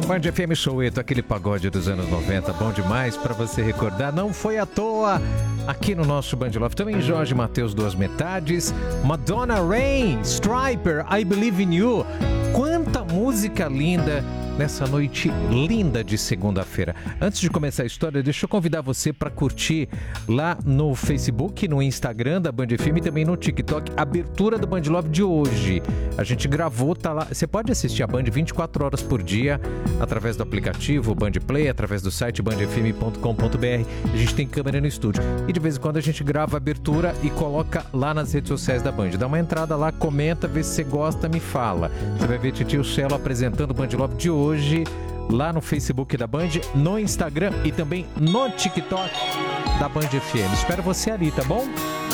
Band FM Soweto, aquele pagode dos anos 90, bom demais para você recordar. Não foi à toa aqui no nosso Band Love. Também Jorge Mateus, Duas Metades, Madonna Rain, Striper, I Believe in You. Quanta música linda nessa noite linda de segunda-feira. Antes de começar a história, deixa eu convidar você para curtir lá no Facebook, no Instagram da Band FM e também no TikTok, a abertura do Band Love de hoje. A gente gravou, tá lá. Você pode assistir a Band 24 horas por dia através do aplicativo Band Play, através do site bandfm.com.br. A gente tem câmera no estúdio. E de vez em quando a gente grava a abertura e coloca lá nas redes sociais da Band. Dá uma entrada lá, comenta, vê se você gosta, me fala. Você vai ver Titio Celo apresentando o Band Love de hoje lá no Facebook da Band, no Instagram e também no TikTok da Band FM. Espero você ali, tá bom?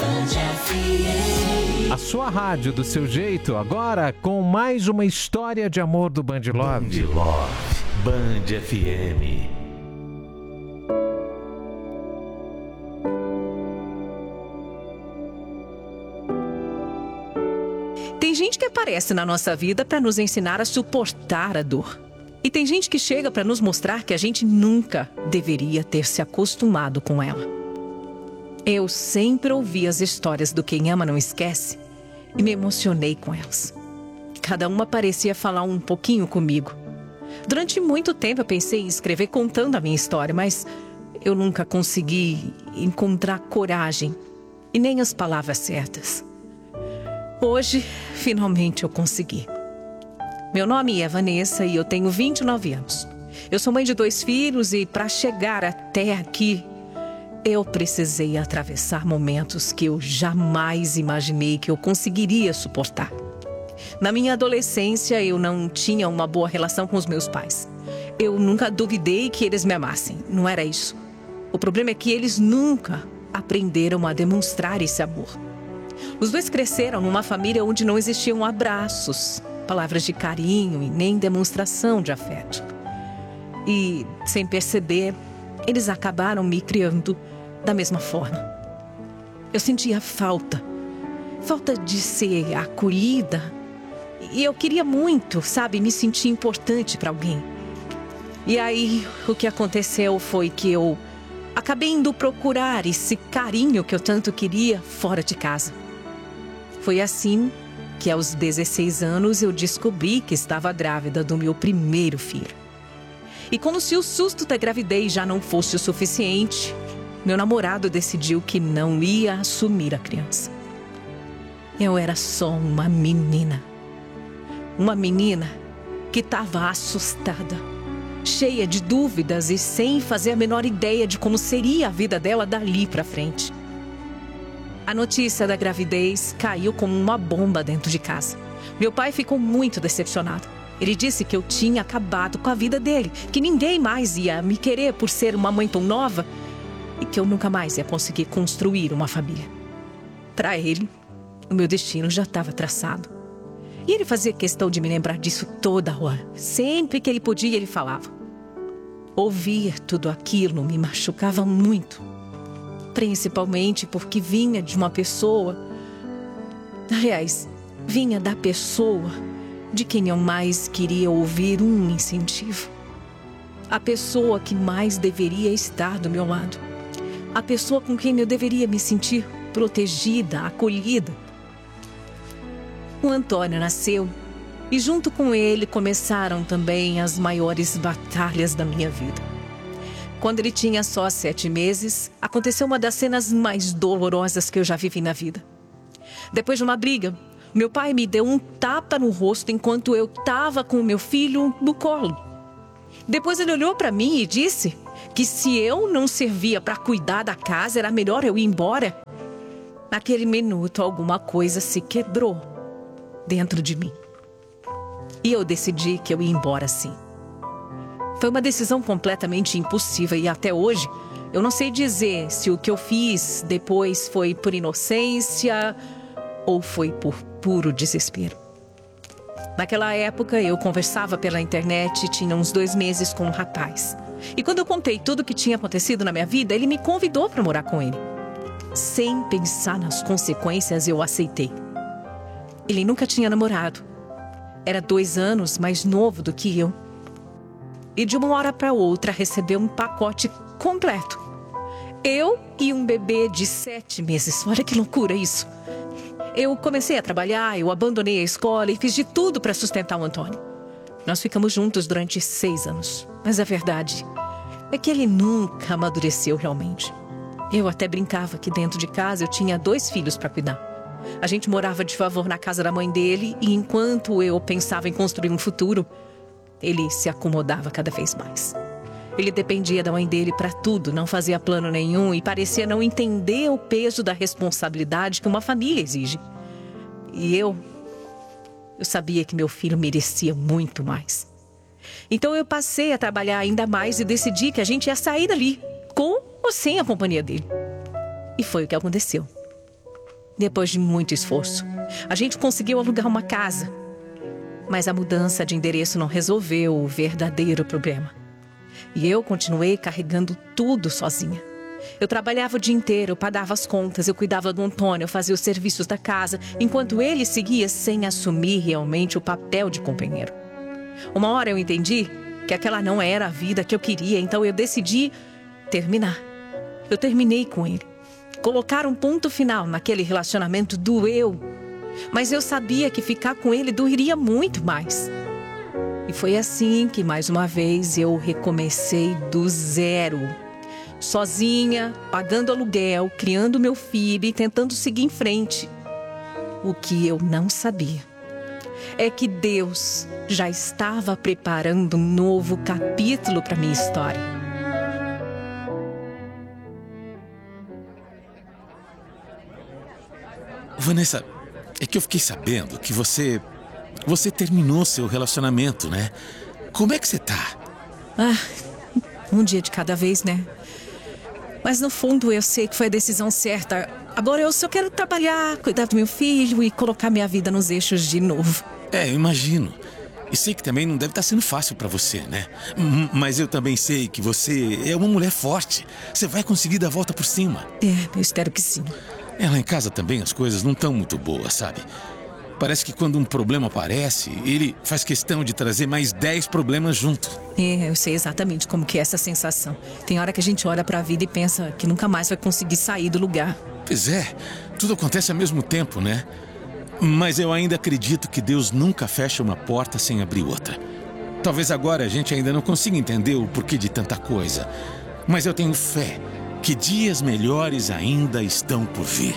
A sua rádio do seu jeito, agora com mais uma história de amor do Band Love. Band Love, Band FM. Tem gente que aparece na nossa vida para nos ensinar a suportar a dor. E tem gente que chega para nos mostrar que a gente nunca deveria ter se acostumado com ela. Eu sempre ouvi as histórias do Quem Ama Não Esquece e me emocionei com elas. Cada uma parecia falar um pouquinho comigo. Durante muito tempo eu pensei em escrever contando a minha história, mas eu nunca consegui encontrar coragem e nem as palavras certas. Hoje, finalmente eu consegui. Meu nome é Vanessa e eu tenho 29 anos. Eu sou mãe de 2 filhos e para chegar até aqui, eu precisei atravessar momentos que eu jamais imaginei que eu conseguiria suportar. Na minha adolescência, eu não tinha uma boa relação com os meus pais. Eu nunca duvidei que eles me amassem, não era isso. O problema é que eles nunca aprenderam a demonstrar esse amor. Os 2 cresceram numa família onde não existiam abraços, palavras de carinho e nem demonstração de afeto. E, sem perceber, eles acabaram me criando da mesma forma. Eu sentia falta de ser acolhida. E eu queria muito, me sentir importante para alguém. E aí, o que aconteceu foi que eu acabei indo procurar esse carinho que eu tanto queria fora de casa. Foi assim que aos 16 anos eu descobri que estava grávida do meu primeiro filho. E como se o susto da gravidez já não fosse o suficiente, meu namorado decidiu que não ia assumir a criança. Eu era só uma menina. Uma menina que estava assustada, cheia de dúvidas e sem fazer a menor ideia de como seria a vida dela dali para frente. A notícia da gravidez caiu como uma bomba dentro de casa. Meu pai ficou muito decepcionado. Ele disse que eu tinha acabado com a vida dele, que ninguém mais ia me querer por ser uma mãe tão nova e que eu nunca mais ia conseguir construir uma família. Para ele, o meu destino já estava traçado. E ele fazia questão de me lembrar disso toda hora. Sempre que ele podia, ele falava. Ouvir tudo aquilo me machucava muito. Principalmente porque vinha de uma pessoa... Aliás, vinha da pessoa de quem eu mais queria ouvir um incentivo. A pessoa que mais deveria estar do meu lado. A pessoa com quem eu deveria me sentir protegida, acolhida. O Antônio nasceu e junto com ele começaram também as maiores batalhas da minha vida. Quando ele tinha só 7 meses, aconteceu uma das cenas mais dolorosas que eu já vivi na vida. Depois de uma briga, meu pai me deu um tapa no rosto enquanto eu estava com o meu filho no colo. Depois ele olhou para mim e disse que se eu não servia para cuidar da casa, era melhor eu ir embora. Naquele minuto, alguma coisa se quebrou dentro de mim. E eu decidi que eu ia embora sim. Foi uma decisão completamente impossível e até hoje eu não sei dizer se o que eu fiz depois foi por inocência ou foi por puro desespero. Naquela época eu conversava pela internet e tinha uns 2 meses com um rapaz. E quando eu contei tudo o que tinha acontecido na minha vida, ele me convidou para morar com ele. Sem pensar nas consequências, eu aceitei. Ele nunca tinha namorado. Era 2 anos mais novo do que eu. e de uma hora para outra recebeu um pacote completo. Eu e um bebê de 7 meses. Olha que loucura isso. Eu comecei a trabalhar, eu abandonei a escola e fiz de tudo para sustentar o Antônio. Nós ficamos juntos durante 6 anos. Mas a verdade é que ele nunca amadureceu realmente. Eu até brincava que dentro de casa eu tinha 2 filhos para cuidar. A gente morava de favor na casa da mãe dele e enquanto eu pensava em construir um futuro, ele se acomodava cada vez mais. Ele dependia da mãe dele para tudo, não fazia plano nenhum e parecia não entender o peso da responsabilidade que uma família exige. E eu sabia que meu filho merecia muito mais. Então eu passei a trabalhar ainda mais e decidi que a gente ia sair dali, com ou sem a companhia dele. E foi o que aconteceu. Depois de muito esforço, a gente conseguiu alugar uma casa. Mas a mudança de endereço não resolveu o verdadeiro problema. E eu continuei carregando tudo sozinha. Eu trabalhava o dia inteiro, eu pagava as contas, eu cuidava do Antônio, eu fazia os serviços da casa, enquanto ele seguia sem assumir realmente o papel de companheiro. Uma hora eu entendi que aquela não era a vida que eu queria, então eu decidi terminar. Eu terminei com ele. Colocar um ponto final naquele relacionamento doeu, mas eu sabia que ficar com ele doeria muito mais. E foi assim que, mais uma vez, eu recomecei do zero. Sozinha, pagando aluguel, criando meu filho e tentando seguir em frente. O que eu não sabia é que Deus já estava preparando um novo capítulo para minha história. Vanessa, é que eu fiquei sabendo que você terminou seu relacionamento, né? Como é que você tá? Um dia de cada vez, né? Mas no fundo eu sei que foi a decisão certa. Agora eu só quero trabalhar, cuidar do meu filho e colocar minha vida nos eixos de novo. Eu imagino. E sei que também não deve estar sendo fácil pra você, né? Mas eu também sei que você é uma mulher forte. Você vai conseguir dar a volta por cima. Eu espero que sim. Lá em casa também as coisas não estão muito boas, sabe? Parece que quando um problema aparece, ele faz questão de trazer mais 10 problemas junto. Eu sei exatamente como que é essa sensação. Tem hora que a gente olha pra vida e pensa que nunca mais vai conseguir sair do lugar. Pois é, tudo acontece ao mesmo tempo, né? Mas eu ainda acredito que Deus nunca fecha uma porta sem abrir outra. Talvez agora a gente ainda não consiga entender o porquê de tanta coisa. Mas eu tenho fé que dias melhores ainda estão por vir.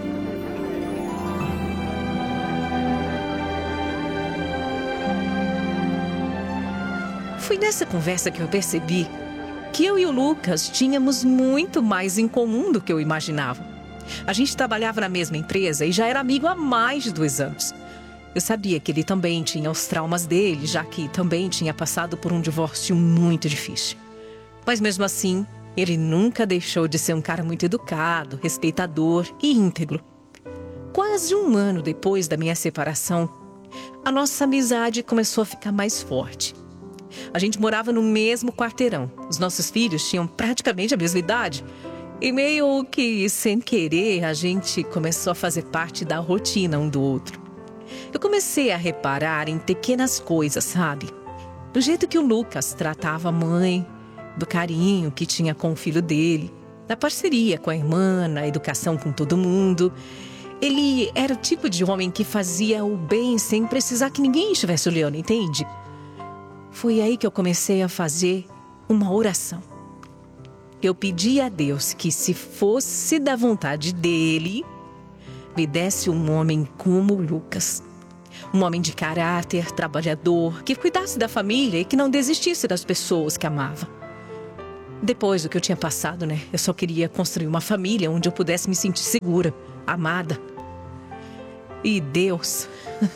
Foi nessa conversa que eu percebi que eu e o Lucas tínhamos muito mais em comum do que eu imaginava. A gente trabalhava na mesma empresa e já era amigo há mais de 2 anos. Eu sabia que ele também tinha os traumas dele, já que também tinha passado por um divórcio muito difícil. Mas mesmo assim, ele nunca deixou de ser um cara muito educado, respeitador e íntegro. Quase 1 ano depois da minha separação, a nossa amizade começou a ficar mais forte. A gente morava no mesmo quarteirão. Os nossos filhos tinham praticamente a mesma idade. E meio que, sem querer, a gente começou a fazer parte da rotina um do outro. Eu comecei a reparar em pequenas coisas, sabe? Do jeito que o Lucas tratava a mãe, do carinho que tinha com o filho dele, da parceria com a irmã, na educação com todo mundo. Ele era o tipo de homem que fazia o bem sem precisar que ninguém estivesse olhando, entende? Foi aí que eu comecei a fazer uma oração. Eu pedi a Deus que, se fosse da vontade dele, me desse um homem como o Lucas. Um homem de caráter, trabalhador, que cuidasse da família e que não desistisse das pessoas que amava. Depois do que eu tinha passado, né? Eu só queria construir uma família onde eu pudesse me sentir segura, amada. E Deus...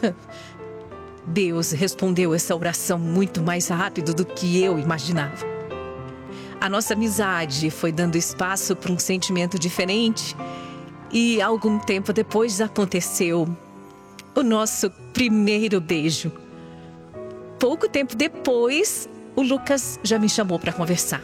Deus respondeu essa oração muito mais rápido do que eu imaginava. A nossa amizade foi dando espaço para um sentimento diferente. E algum tempo depois aconteceu o nosso primeiro beijo. Pouco tempo depois, o Lucas já me chamou para conversar.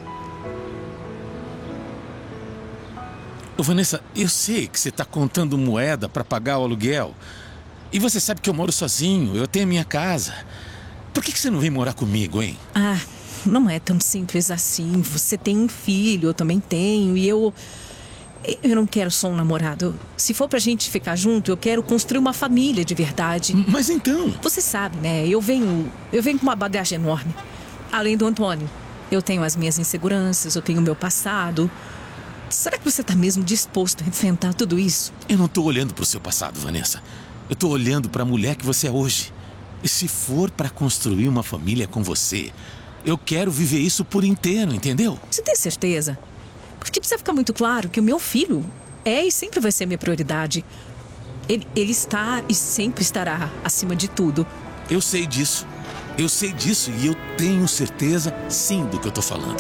Vanessa, eu sei que você está contando moeda para pagar o aluguel. E você sabe que eu moro sozinho, eu tenho a minha casa. Por que você não vem morar comigo, hein? não é tão simples assim. Você tem um filho, eu também tenho, e eu não quero só um namorado. Se for pra gente ficar junto, eu quero construir uma família de verdade. Mas então... Você sabe, né? Eu venho com uma bagagem enorme. Além do Antônio, eu tenho as minhas inseguranças, eu tenho o meu passado. Será que você tá mesmo disposto a enfrentar tudo isso? Eu não tô olhando pro seu passado, Vanessa. Eu tô olhando pra mulher que você é hoje. E se for pra construir uma família com você, eu quero viver isso por inteiro, entendeu? Você tem certeza? Porque precisa ficar muito claro que o meu filho é e sempre vai ser minha prioridade. Ele está e sempre estará acima de tudo. Eu sei disso. Eu sei disso e eu tenho certeza, sim, do que eu tô falando.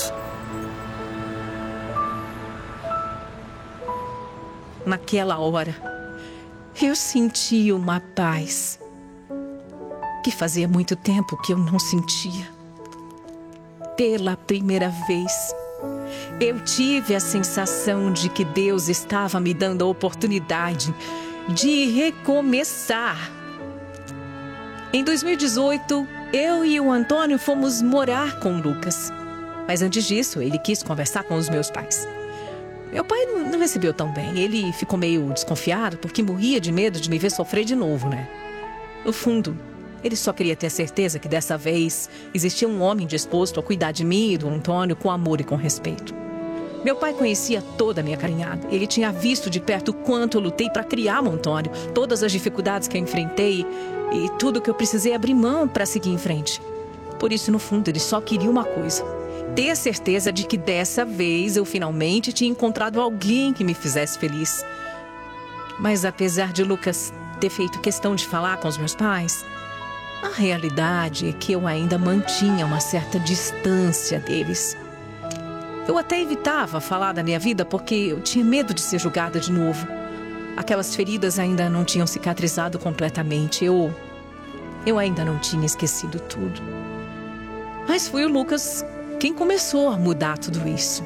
Naquela hora, eu senti uma paz que fazia muito tempo que eu não sentia. Pela primeira vez, eu tive a sensação de que Deus estava me dando a oportunidade de recomeçar. Em 2018, eu e o Antônio fomos morar com o Lucas. Mas antes disso, ele quis conversar com os meus pais. Meu pai não recebeu tão bem. Ele ficou meio desconfiado porque morria de medo de me ver sofrer de novo, né? No fundo, ele só queria ter certeza que dessa vez existia um homem disposto a cuidar de mim e do Antônio com amor e com respeito. Meu pai conhecia toda a minha caminhada. Ele tinha visto de perto o quanto eu lutei para criar o Antônio, todas as dificuldades que eu enfrentei e tudo que eu precisei abrir mão para seguir em frente. Por isso, no fundo, ele só queria uma coisa: ter a certeza de que dessa vez eu finalmente tinha encontrado alguém que me fizesse feliz. Mas apesar de Lucas ter feito questão de falar com os meus pais, a realidade é que eu ainda mantinha uma certa distância deles. Eu até evitava falar da minha vida porque eu tinha medo de ser julgada de novo. Aquelas feridas ainda não tinham cicatrizado completamente. Eu ainda não tinha esquecido tudo. Mas foi o Lucas quem começou a mudar tudo isso.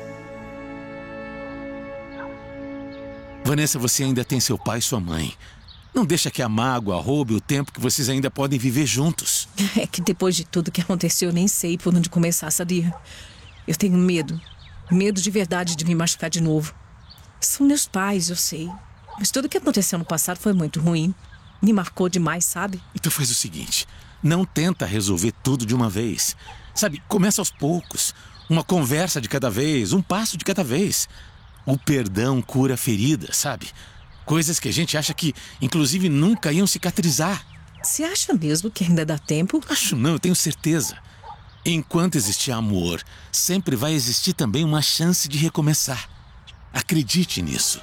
Vanessa, você ainda tem seu pai e sua mãe. Não deixa que a mágoa roube o tempo que vocês ainda podem viver juntos. É que depois de tudo que aconteceu, eu nem sei por onde começar, sabia? Eu tenho medo. Medo de verdade de me machucar de novo. São meus pais, eu sei. Mas tudo que aconteceu no passado foi muito ruim. Me marcou demais, sabe? Então faz o seguinte: não tenta resolver tudo de uma vez. Sabe, começa aos poucos. Uma conversa de cada vez, um passo de cada vez. O perdão cura feridas, sabe? Coisas que a gente acha que, inclusive, nunca iam cicatrizar. Você acha mesmo que ainda dá tempo? Acho não, eu tenho certeza. Enquanto existir amor, sempre vai existir também uma chance de recomeçar. Acredite nisso.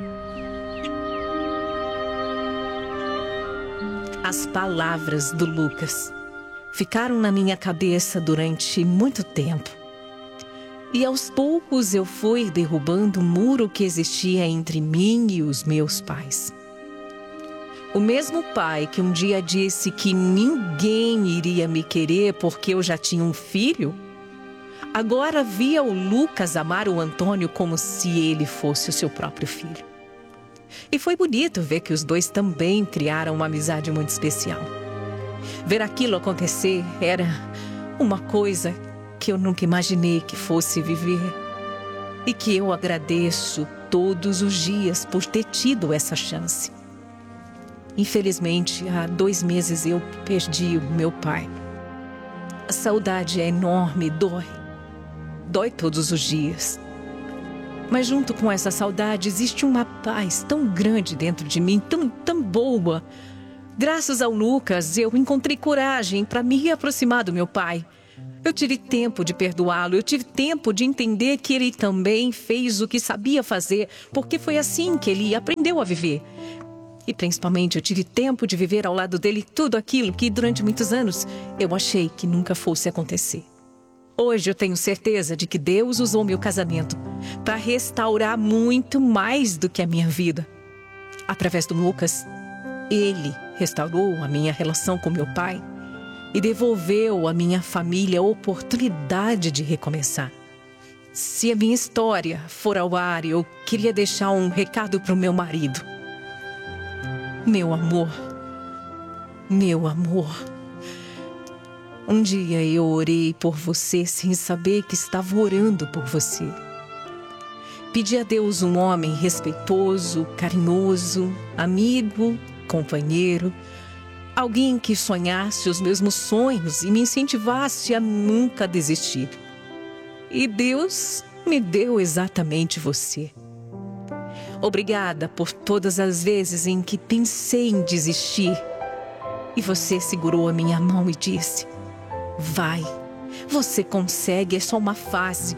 As palavras do Lucas ficaram na minha cabeça durante muito tempo. E aos poucos eu fui derrubando o muro que existia entre mim e os meus pais. O mesmo pai que um dia disse que ninguém iria me querer porque eu já tinha um filho, agora via o Lucas amar o Antônio como se ele fosse o seu próprio filho. E foi bonito ver que os dois também criaram uma amizade muito especial. Ver aquilo acontecer era uma coisa que eu nunca imaginei que fosse viver. E que eu agradeço todos os dias por ter tido essa chance. Infelizmente, há 2 meses eu perdi o meu pai. A saudade é enorme, dói. Dói todos os dias. Mas junto com essa saudade existe uma paz tão grande dentro de mim, tão boa. Graças ao Lucas, eu encontrei coragem para me aproximar do meu pai. Eu tive tempo de perdoá-lo, eu tive tempo de entender que ele também fez o que sabia fazer, porque foi assim que ele aprendeu a viver. E principalmente eu tive tempo de viver ao lado dele tudo aquilo que durante muitos anos eu achei que nunca fosse acontecer. Hoje eu tenho certeza de que Deus usou meu casamento para restaurar muito mais do que a minha vida. Através do Lucas, ele restaurou a minha relação com meu pai e devolveu à minha família a oportunidade de recomeçar. Se a minha história for ao ar, eu queria deixar um recado para o meu marido. Meu amor, Um dia eu orei por você sem saber que estava orando por você. Pedi a Deus um homem respeitoso, carinhoso, amigo, companheiro, alguém que sonhasse os mesmos sonhos e me incentivasse a nunca desistir. E Deus me deu exatamente você. Obrigada por todas as vezes em que pensei em desistir. E você segurou a minha mão e disse: vai, você consegue, é só uma fase.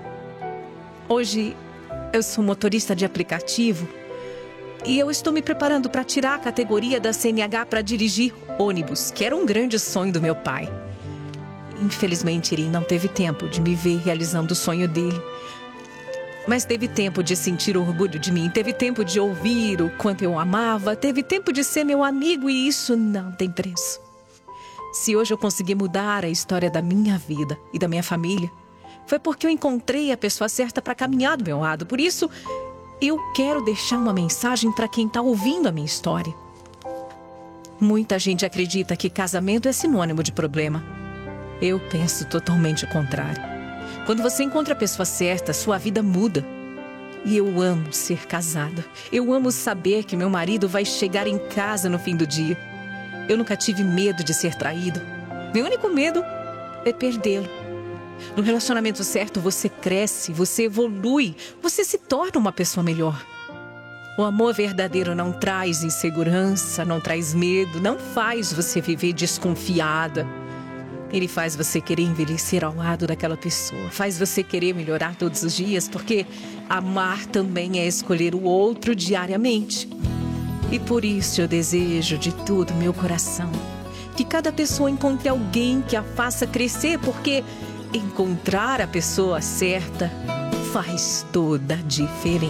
Hoje eu sou motorista de aplicativo e eu estou me preparando para tirar a categoria da CNH para dirigir ônibus, que era um grande sonho do meu pai. Infelizmente, ele não teve tempo de me ver realizando o sonho dele. Mas teve tempo de sentir orgulho de mim, teve tempo de ouvir o quanto eu amava, teve tempo de ser meu amigo e isso não tem preço. Se hoje eu consegui mudar a história da minha vida e da minha família, foi porque eu encontrei a pessoa certa para caminhar do meu lado. Por isso, eu quero deixar uma mensagem para quem está ouvindo a minha história. Muita gente acredita que casamento é sinônimo de problema. Eu penso totalmente o contrário. Quando você encontra a pessoa certa, sua vida muda. E eu amo ser casada. Eu amo saber que meu marido vai chegar em casa no fim do dia. Eu nunca tive medo de ser traído. Meu único medo é perdê-lo. No relacionamento certo, você cresce, você evolui, você se torna uma pessoa melhor. O amor verdadeiro não traz insegurança, não traz medo, não faz você viver desconfiada. Ele faz você querer envelhecer ao lado daquela pessoa, faz você querer melhorar todos os dias, porque amar também é escolher o outro diariamente. E por isso eu desejo de todo meu coração que cada pessoa encontre alguém que a faça crescer, porque encontrar a pessoa certa faz toda a diferença.